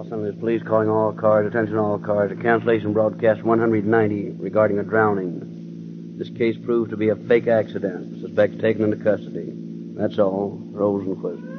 Los Angeles Police calling all cars, attention all cars, a cancellation broadcast 190 regarding a drowning. This case proved to be a fake accident. Suspects taken into custody. That's all. Rosenquist.